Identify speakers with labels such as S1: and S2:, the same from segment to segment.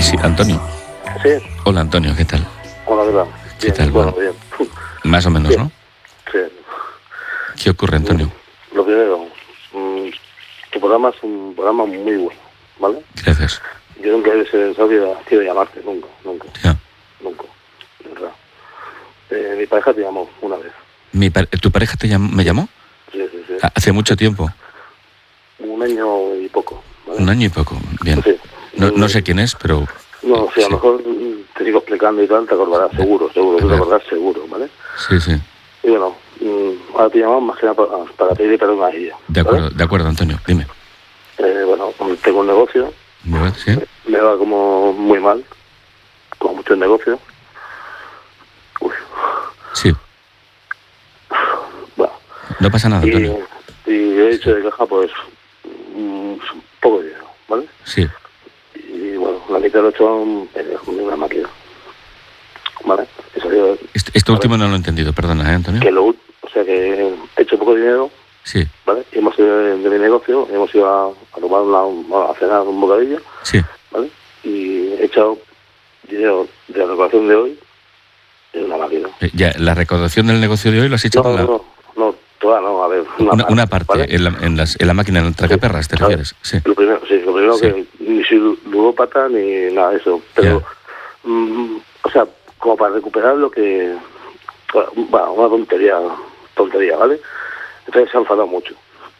S1: Sí, Antonio.
S2: Sí.
S1: Hola, Antonio, ¿qué tal?
S2: Hola, ¿qué tal?
S1: ¿Qué
S2: Bien,
S1: tal?
S2: Bueno,
S1: Bueno,
S2: bien.
S1: más o menos,
S2: Bien.
S1: ¿no?
S2: Sí.
S1: ¿Qué ocurre, Antonio?
S2: Lo primero, tu programa es un programa muy bueno, ¿vale?
S1: Gracias.
S2: Yo nunca he querido llamarte, nunca,
S1: Ya.
S2: de verdad. Mi pareja te llamó una vez.
S1: ¿Tu pareja me llamó?
S2: Sí.
S1: Hace mucho tiempo.
S2: Un año y poco, ¿vale?
S1: 1 año y poco. Bien.
S2: Sí.
S1: No sé quién es, pero...
S2: No, sí, a lo mejor te sigo explicando y tal, te acordarás, seguro,
S1: a
S2: te
S1: ver.
S2: acordarás seguro, ¿vale?
S1: Sí.
S2: Y bueno, ahora te llamamos más que nada para pedir perdón a ella.
S1: De acuerdo, Antonio, dime.
S2: Bueno, tengo un negocio,
S1: ¿Sí?
S2: me va como muy mal, con muchos negocios. Uy,
S1: Sí.
S2: bueno.
S1: No pasa nada, Antonio.
S2: Y he dicho de caja, pues, un poco de dinero, ¿vale?
S1: Sí.
S2: Y bueno, la mitad lo he hecho en una máquina, ¿vale? He salido,
S1: Esto último no lo he entendido, perdona, Antonio.
S2: o sea que he hecho poco dinero,
S1: Sí.
S2: ¿vale? Y hemos ido de mi negocio, hemos ido a tomar a cenar un bocadillo,
S1: Sí.
S2: ¿vale? Y he echado dinero de la recaudación de hoy en una máquina.
S1: Ya, la recaudación del negocio de hoy lo has hecho
S2: No, toda no, a ver,
S1: una parte,
S2: ¿vale?
S1: en la máquina, en el tracaperras, ¿te refieres? Sí.
S2: Lo primero
S1: Sí.
S2: que ni soy ludópata ni nada de eso, pero, o sea, como para recuperar lo que, bueno, una tontería, ¿vale? Entonces se ha enfadado mucho,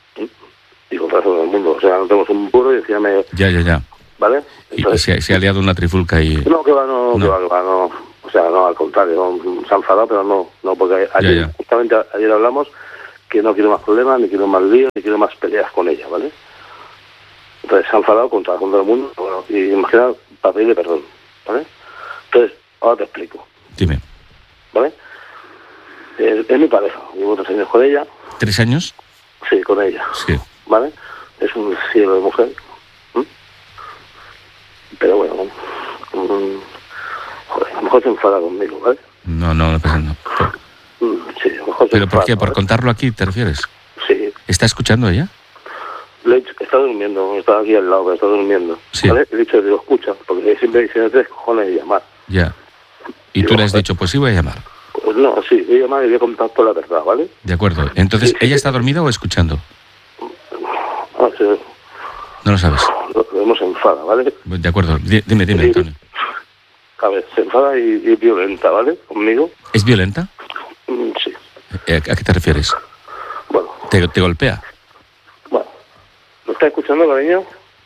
S2: y con razón del mundo, o sea, no tenemos un puro y encima
S1: Ya.
S2: ¿vale?
S1: Entonces, y se ha liado una trifulca y...
S2: No, que va, no, o sea, no, al contrario, se ha enfadado, pero no, porque ayer, justamente ayer hablamos que no quiero más problemas, ni quiero más líos, ni quiero más peleas con ella, ¿vale? Entonces se ha enfadado contra el mundo, bueno, y imagina para pedirle perdón, ¿vale? Entonces, ahora te explico.
S1: Dime.
S2: ¿Vale? Es mi pareja, llevo 3 años con ella.
S1: 3 años?
S2: Sí, con ella.
S1: Sí.
S2: ¿Vale? Es un cielo de mujer. Pero bueno, joder, a lo mejor se enfada conmigo, ¿vale?
S1: No pasa nada.
S2: Sí, a lo mejor se
S1: ¿Pero
S2: enfada,
S1: por qué? ¿Por
S2: ¿vale?
S1: contarlo aquí te refieres?
S2: Sí.
S1: ¿Está escuchando ella?
S2: Le he dicho, está durmiendo, está aquí al lado, pero está durmiendo.
S1: Sí.
S2: ¿Vale? Le he dicho, digo, escucha, porque siempre dice, no te des cojones de llamar.
S1: Ya. Y tú le has dicho, pues sí voy a llamar.
S2: Pues no, sí, voy a llamar y voy a contar toda la verdad, ¿vale?
S1: De acuerdo. Entonces, ¿ella está dormida o escuchando?
S2: Sí.
S1: No lo sabes.
S2: Lo hemos enfada, ¿vale?
S1: De acuerdo. Dime, Antonio.
S2: A ver, se enfada y es violenta, ¿vale? Conmigo.
S1: ¿Es violenta?
S2: Sí.
S1: ¿A qué te refieres?
S2: Bueno.
S1: ¿Te golpea?
S2: Bueno. ¿Lo está escuchando, cariño?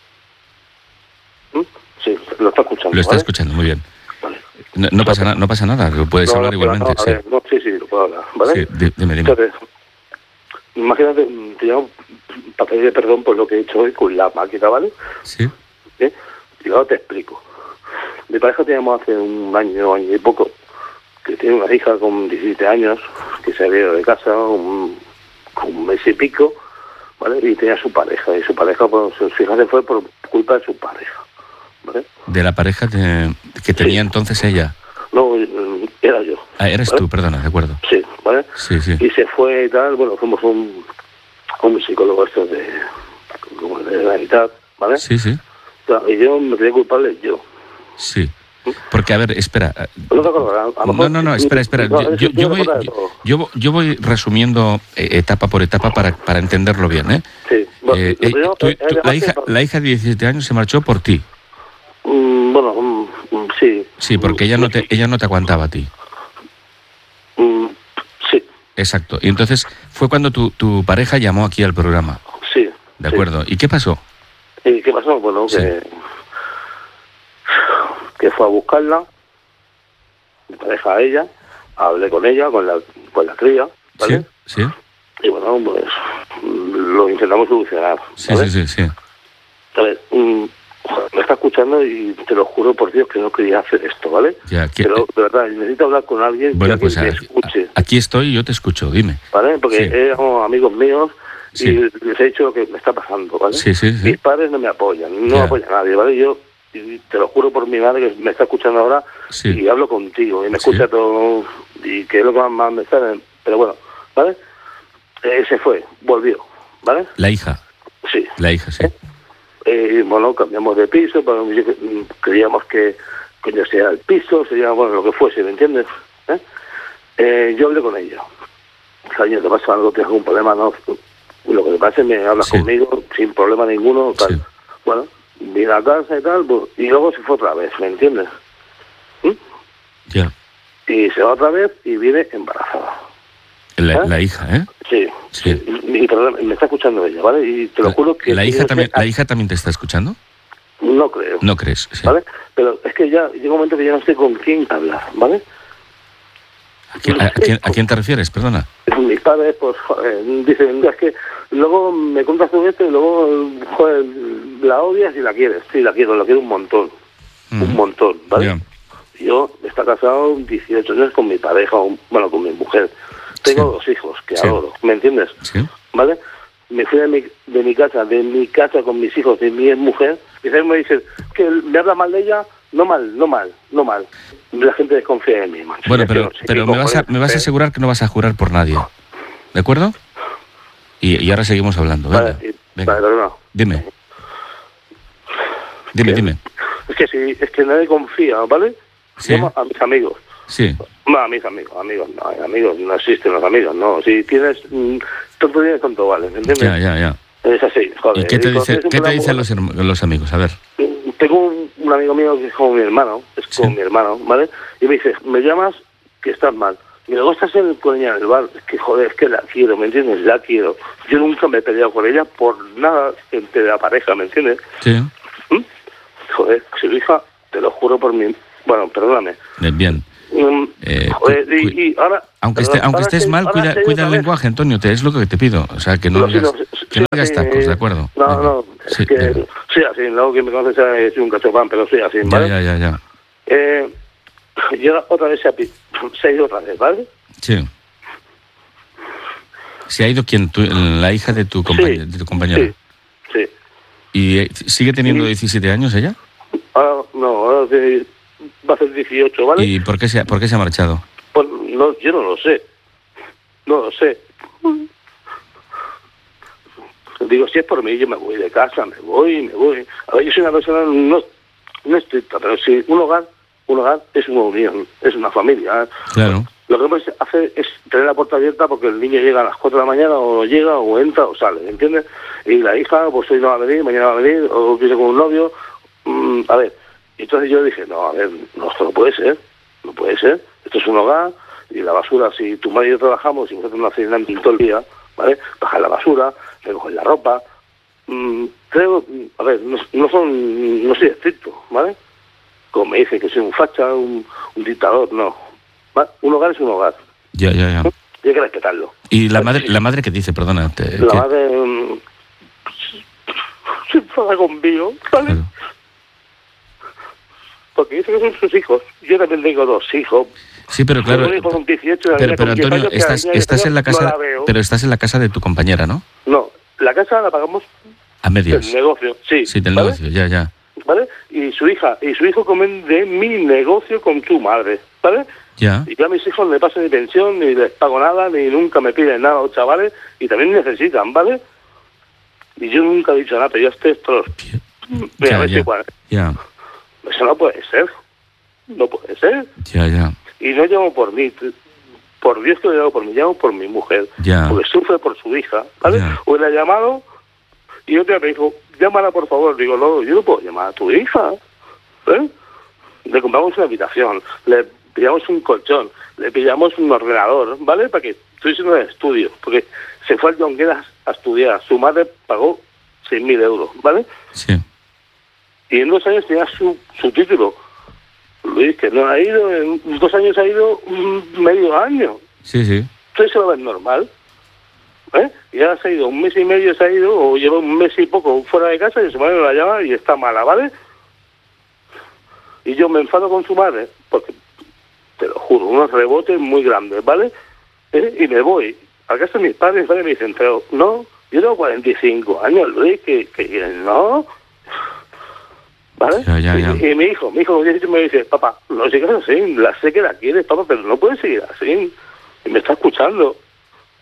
S2: Sí, lo está escuchando.
S1: Lo está
S2: ¿vale?
S1: escuchando, muy bien.
S2: Vale.
S1: No pasa nada, puedes hablar igualmente.
S2: A ver, sí, lo puedo hablar, ¿vale?
S1: Sí, dime.
S2: Entonces, imagínate, te llamo para pedirle perdón por lo que he hecho hoy con la máquina, ¿vale?
S1: Sí.
S2: Y ahora te explico. Mi pareja te llamó hace un año y poco, que tiene una hija con 17 años, que se había ido de casa un mes y pico, ¿vale? Y tenía su pareja, y su pareja, pues, su hija se fue por culpa de su pareja, ¿vale?
S1: ¿De la pareja que tenía entonces ella?
S2: No, era yo.
S1: Ah, eres
S2: ¿vale?
S1: tú, perdona, de acuerdo.
S2: Sí, ¿vale?
S1: Sí.
S2: Y se fue y tal, bueno, fuimos un psicólogo estos de la mitad, ¿vale?
S1: Sí.
S2: Y yo me tenía culpable yo.
S1: Sí. Porque, a ver, espera.
S2: No te acordarás.
S1: No, espera. Yo voy resumiendo etapa por etapa para entenderlo bien, ¿eh?
S2: Sí. Bueno,
S1: la hija de 17 años se marchó por ti.
S2: Sí.
S1: Sí, porque ella no te aguantaba a ti.
S2: Sí.
S1: Exacto. Y entonces fue cuando tu pareja llamó aquí al programa.
S2: Sí.
S1: De acuerdo. ¿Y qué pasó?
S2: ¿Y qué pasó? Bueno, que fue a buscarla, mi pareja a ella, hablé con ella, con la cría, ¿vale?
S1: Sí.
S2: Y bueno, pues lo intentamos solucionar, ¿vale?
S1: Sí.
S2: A ver, me está escuchando y te lo juro por Dios que no quería hacer esto, ¿vale? Pero de verdad, necesito hablar con alguien que me escuche.
S1: Aquí estoy y yo te escucho, dime.
S2: ¿Vale? Porque éramos amigos míos y les he dicho lo que me está pasando, ¿vale?
S1: Sí.
S2: Mis padres no me apoyan, no me apoya nadie, ¿vale? Yo te lo juro por mi madre que me está escuchando ahora y hablo contigo y me escucha todo y que es lo que más me sale, pero bueno, ¿vale? Se fue, volvió, ¿vale?
S1: La hija.
S2: Sí.
S1: La hija, sí.
S2: Bueno, cambiamos de piso, creíamos que coño sea el piso, sería, bueno, lo que fuese, ¿me entiendes? Yo hablé con ella. Oye, ¿te pasa algo? ¿Tienes algún problema? No. Lo que te pasa es que me hablas conmigo sin problema ninguno, tal. Sí. Bueno, vine a casa y tal, pues, y luego se fue otra vez, ¿me entiendes?
S1: Ya.
S2: Y se va otra vez y viene embarazada.
S1: La hija, ¿eh?
S2: Sí. Y perdón, me está escuchando ella, ¿vale? Y te lo juro que...
S1: ¿La hija también te está escuchando?
S2: No creo.
S1: No crees, sí.
S2: ¿Vale? Pero es que ya llega un momento que ya no sé con quién hablar, ¿vale?
S1: ¿A quién te refieres? Perdona.
S2: Mis padres, pues, dicen, es que luego me contas todo esto y luego, joder, la odias y la quieres. Sí, la quiero un montón. Un montón, ¿vale? Yeah. Yo está casado 18 años con mi pareja, bueno, con mi mujer. Tengo 2 hijos que adoro, ¿me entiendes? Sí. ¿Vale? Me fui de mi casa con mis hijos, de mi mujer, y me dicen que me habla mal de ella. No mal. La gente desconfía de mí, macho.
S1: Bueno, pero me vas a asegurar que no vas a jurar por nadie. ¿De acuerdo? Y ahora seguimos hablando. Venga.
S2: Vale, no.
S1: Dime.
S2: Es que nadie confía, ¿vale?
S1: Sí.
S2: Llama a mis amigos.
S1: Sí.
S2: No, a mis amigos, no existen los amigos, no. Si tienes tanto dinero, tanto vale, ¿me entiendes?
S1: Ya.
S2: Es así, joder.
S1: ¿Y qué te dicen los amigos? A ver.
S2: Tengo un amigo mío que es como mi hermano, ¿vale? Y me dice, me llamas que estás mal. Y luego estás con ella en el bar, es que joder, es que la quiero, ¿me entiendes? La quiero. Yo nunca me he peleado con ella por nada entre la pareja, ¿me entiendes?
S1: Sí.
S2: Joder, su hija, te lo juro por mí. Bueno, perdóname.
S1: Bien.
S2: Joder, y ahora...
S1: Aunque estés mal, cuida el lenguaje, Antonio, es lo que te pido. O sea, que no digas tacos, ¿de acuerdo?
S2: No, es que soy así, luego que me conoces es un cachopán, pero soy así, ¿vale?
S1: Ya.
S2: Yo otra vez se ha ido otra vez, ¿vale?
S1: Sí. ¿Se ha ido quién? ¿La hija de tu compañera?
S2: Sí.
S1: ¿Y sigue teniendo 17 años ella?
S2: Ahora va a ser 18, ¿vale?
S1: ¿Y por qué se ha marchado?
S2: Pues no, yo no lo sé. Digo, si es por mí, yo me voy de casa, me voy. A ver, yo soy una persona no estricta, pero si un hogar es una unión, es una familia.
S1: Claro.
S2: Lo que puedes hacer es tener la puerta abierta porque el niño llega a las 4 de la mañana, o llega, o entra, o sale, ¿entiendes? Y la hija, pues hoy no va a venir, mañana va a venir, o viene con un novio. A ver, entonces yo dije, no, a ver, esto no puede ser. Esto es un hogar, y la basura, si tu madre y yo trabajamos, y vosotros no hacéis nada todo el día, ¿vale? Bajar la basura, recoger la ropa. Creo, a ver, no soy estricto, ¿vale? Como me dicen que soy un facha, un dictador, no. ¿Vale? Un hogar es un hogar.
S1: Ya.
S2: Y hay que respetarlo.
S1: ¿Y la madre qué dice? Perdona.
S2: La madre se enfada conmigo, ¿vale? Claro. Porque dice que son sus hijos. Yo también tengo 2 hijos.
S1: Sí, pero claro. Pero Antonio, estás en la casa,
S2: no
S1: pero estás en la casa de tu compañera, ¿no?
S2: No, la casa la pagamos
S1: a medias.
S2: Del negocio, sí.
S1: Sí, del
S2: ¿vale?
S1: negocio, ya.
S2: ¿Vale? Y su hijo comen de mi negocio con su madre, ¿vale?
S1: Ya.
S2: Y yo a mis hijos no le paso ni pensión, ni les pago nada, ni nunca me piden nada los chavales, y también necesitan, ¿vale? Y yo nunca he dicho nada, pero yo esto...
S1: Ya.
S2: Eso no puede ser.
S1: Ya.
S2: Y no llamo por mí, por Dios que lo llamo por mí, llamo por mi mujer.
S1: Ya.
S2: Porque sufre por su hija, ¿vale?
S1: Ya.
S2: O le ha llamado y otra me dijo, llámala por favor. Digo, no, yo no puedo llamar a tu hija. Le compramos una habitación, le pillamos un colchón, le pillamos un ordenador, ¿vale? Para que estuviese en el estudio. Porque se fue al Jonqueras a estudiar. Su madre pagó 6.000 euros, ¿vale?
S1: Sí.
S2: Y en 2 años tenía su título. Luis, que no ha ido, en 2 años ha ido medio año.
S1: Sí.
S2: Entonces se va a ver normal. Y ahora se ha ido 1 mes y medio, o lleva 1 mes y poco fuera de casa, y su madre la llama y está mala, ¿vale? Y yo me enfado con su madre, porque, te lo juro, unos rebotes muy grandes, ¿vale? Y me voy. A casa de mis padres, me dicen, pero no, yo tengo 45 años, Luis, que no... ¿Vale?
S1: Ya.
S2: Y mi hijo me dice, papá, no sigas así, la sé que la quieres, papá, pero no puedes seguir así. Y me está escuchando.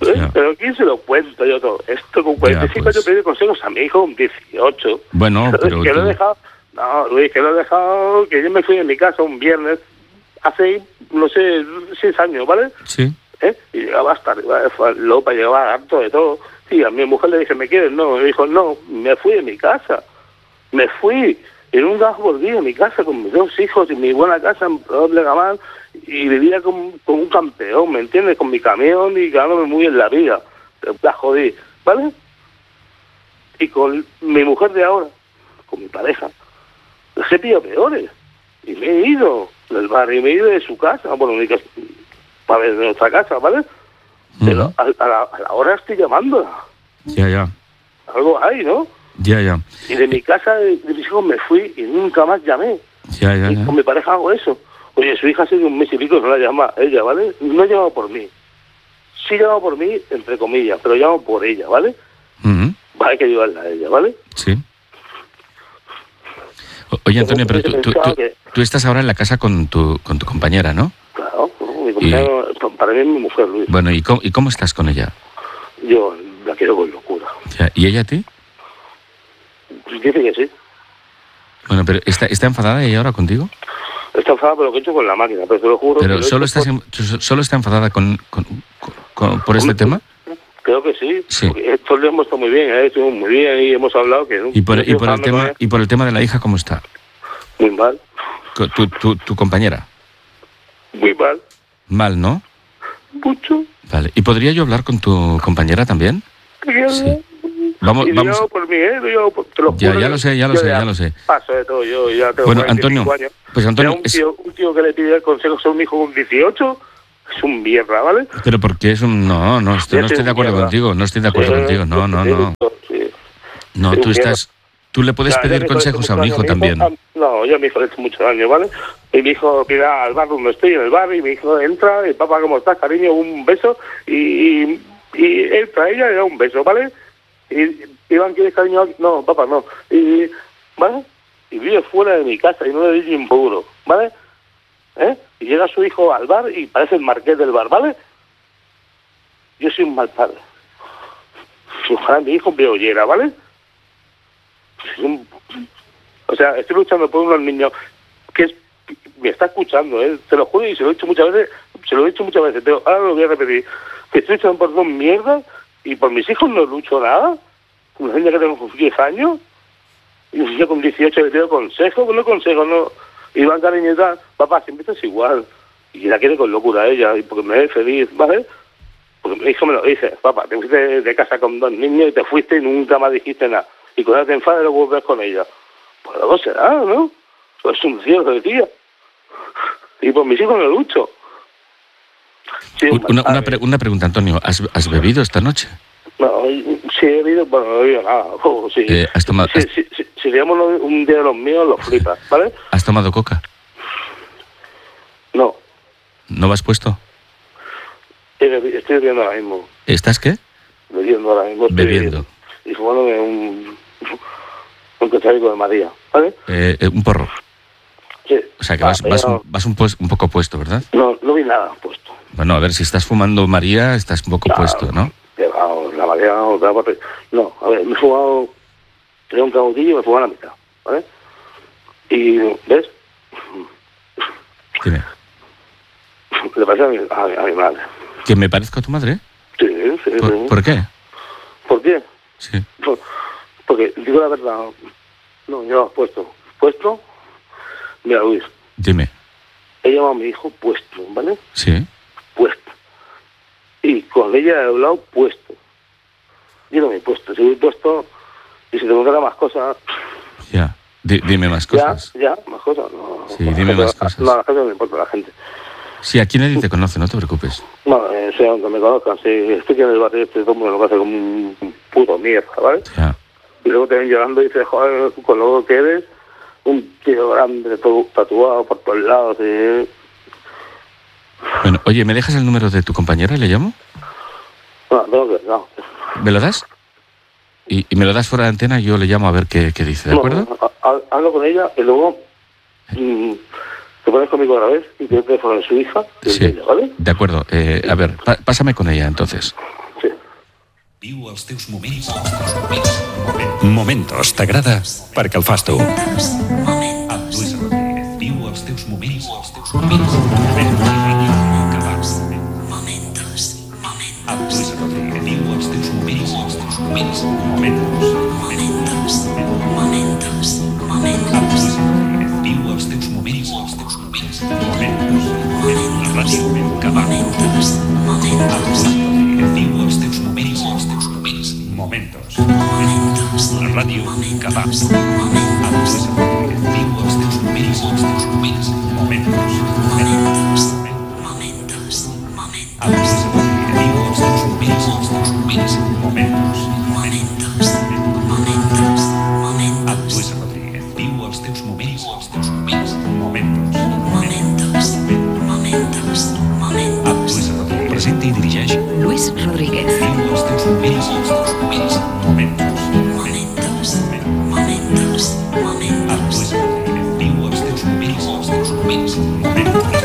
S1: Ya.
S2: Pero ¿quién se lo cuento yo todo? Esto con 45 años pedí consejos a mi hijo con 18.
S1: Bueno, pero
S2: que lo he dejado. No, Luis, que lo he dejado, que yo me fui de mi casa un viernes hace, no sé, 6 años, ¿vale?
S1: Sí.
S2: Y llegaba hasta arriba de Lopa, llegaba harto de todo. Y a mi mujer le dije, ¿me quieres? No, me dijo, no, me fui de mi casa. Me fui. Y nunca volví a mi casa con mis 2 hijos y mi buena casa en Doble Gamán. Y vivía como un campeón, ¿me entiendes? Con mi camión y ganándome muy bien la vida. Pero la jodí, ¿vale? Y con mi mujer de ahora, con mi pareja, les he pillado peores. Y me he ido del barrio, y me he ido de su casa, bueno, mi casa, para ver de nuestra casa, ¿vale? Pero a la hora estoy llamándola.
S1: Ya.
S2: Algo hay, ¿no?
S1: Ya.
S2: Y de mi casa, de mis hijos, me fui y nunca más llamé.
S1: Ya.
S2: Y con mi pareja hago eso. Oye, su hija hace un mes y pico no la llama ella, ¿vale? No ha llamado por mí. Sí llama por mí, entre comillas, pero llamo por ella, ¿vale? Hay que ayudarla a ella, ¿vale?
S1: Sí. Oye, Antonio, pero tú estás ahora en la casa con tu compañera, ¿no?
S2: Claro, mi compañera, para mí es mi mujer, Luis.
S1: Bueno, ¿y cómo estás con ella?
S2: Yo la quiero con locura.
S1: Ya, ¿y ella a ti?
S2: Dice que sí.
S1: Bueno, pero ¿está enfadada ella ahora contigo?
S2: Está enfadada por lo que he hecho con la máquina, pero te lo juro.
S1: ¿Pero solo está enfadada por este tema?
S2: Creo que sí.
S1: Sí.
S2: Estos días hemos estado muy bien, estuvimos muy bien y hemos hablado que...
S1: ¿Y por el tema de la hija cómo está?
S2: Muy mal.
S1: ¿Tu compañera?
S2: Muy mal.
S1: Mal, ¿no?
S2: Mucho.
S1: Vale. ¿Y podría yo hablar con tu compañera también?
S2: Sí.
S1: Vamos.
S2: Lo por mí, te lo juro.
S1: Ya lo sé.
S2: Paso de todo, yo ya tengo 45
S1: Antonio,
S2: años.
S1: Pues Antonio...
S2: Un tío que le pide consejos a un hijo con 18... Es un mierda, ¿vale?
S1: Pero porque es un... No estoy de acuerdo contigo. No estoy de acuerdo contigo. No.
S2: Sí.
S1: No, tú le puedes pedir consejos a un hijo también.
S2: No, yo a mi hijo le he hecho muchos años, ¿vale? Y mi hijo pide al bar donde estoy, en el bar, y mi hijo entra, y papá, ¿cómo estás, cariño? Un beso, y entra ella y le da un beso, ¿vale? Y Iván, ¿quieres cariño? No, papá, no. Y, ¿vale? Y vive fuera de mi casa y no le doy ni un euro, ¿vale? Y llega su hijo al bar y parece el marqués del bar, ¿vale? Yo soy un mal padre. Ojalá mi hijo me oyera, ¿vale? O sea, estoy luchando por unos niños que me está escuchando, te lo juro, y se lo he dicho muchas veces, pero ahora lo voy a repetir, que estoy luchando por 2 mierdas y por mis hijos no lucho nada. Una niña que tengo 10 años y un niño con 18 le pido consejos, no. Iván, cariño y tal, papá, siempre estás igual. Y la quiere con locura ella, y porque me ve feliz, ¿vale? Porque mi hijo me lo dice, papá, te fuiste de casa con 2 niños y te fuiste y nunca más dijiste nada. Y cuando te enfadas, luego vuelves con ella. Pues algo será, ¿no? Pues es un cielo de tía. Y por mis hijos no lucho. Sí,
S1: una pregunta, Antonio. ¿Has bebido esta noche?
S2: No, sí he bebido, bueno, no he bebido nada. Sí.
S1: ¿Has tomado,
S2: si digamos un día de los míos, los flipas, ¿vale?
S1: ¿Has tomado coca?
S2: No.
S1: ¿No vas puesto?
S2: Estoy bebiendo ahora mismo.
S1: ¿Estás qué?
S2: Bebiendo ahora mismo.
S1: Bebiendo.
S2: Y fumándome un cacharrico de María, ¿vale?
S1: Un porro.
S2: Sí.
S1: O sea que vas un poco puesto, ¿verdad?
S2: No vi nada puesto.
S1: Bueno, a ver, si estás fumando María, estás un poco puesto, ¿no?
S2: La María, otra parte. No, a ver, me he fumado... Tenía un cabotillo y me he fumado la mitad, ¿vale? Y, ¿ves?
S1: Dime.
S2: Le parece a mi madre.
S1: ¿Que me parezco a tu madre?
S2: Sí.
S1: ¿Por qué?
S2: ¿Por qué?
S1: Sí.
S2: Porque, digo la verdad, no, yo puesto, mira, Luis.
S1: Dime.
S2: He llamado a mi hijo puesto, ¿vale?
S1: Sí.
S2: Puesto. Y con ella he hablado puesto. Yo no me he puesto, si me he puesto, y si te preguntara más cosas...
S1: Ya, dime más cosas.
S2: Ya, más cosas, no.
S1: Sí, dime más cosas.
S2: No, a la gente no le importa a la gente.
S1: Sí, aquí nadie te conoce, no te preocupes.
S2: No, sé, aunque me conozcan, sí, estoy aquí en el barrio, todo el mundo me hace como un puto mierda, ¿vale?
S1: Ya.
S2: Y luego te ven llorando y dices, joder, con lo que eres, un tío grande, todo tatuado por todos lados, y...
S1: Bueno, oye, ¿me dejas el número de tu compañera y le llamo?
S2: No.
S1: ¿Me lo das? Y me lo das fuera de antena y yo le llamo a ver qué dice, ¿de acuerdo?
S2: Hablo con ella y luego te pones conmigo otra vez y te teléfono de su hija,
S1: sí,
S2: ella, ¿vale?
S1: De acuerdo. A ver, pásame con ella entonces.
S3: Viu els teus moments. Momentos t'agrada perquè el fas tu. Amb Lluís Rodríguez. Viu els teus moments. Amb Lluís Rodríguez. Viu els teus moments. Viu els teus moments. La ràdio que va. Viu els teus moments. Momentos. La ràdio que va. Viu els teus moments. Momentos. Presenta i dirigeix
S4: Lluís Rodríguez.
S3: Viu els teus moments.